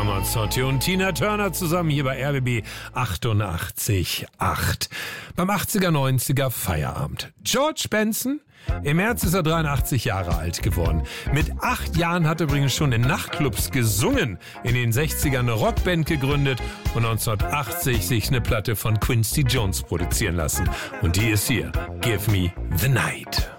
Ramazzotti und Tina Turner zusammen hier bei RBB 88.8. Beim 80er, 90er Feierabend. George Benson, im März ist er 83 Jahre alt geworden. Mit 8 Jahren hat er übrigens schon in Nachtclubs gesungen, in den 60ern eine Rockband gegründet und 1980 sich eine Platte von Quincy Jones produzieren lassen. Und die ist hier, Give Me the Night.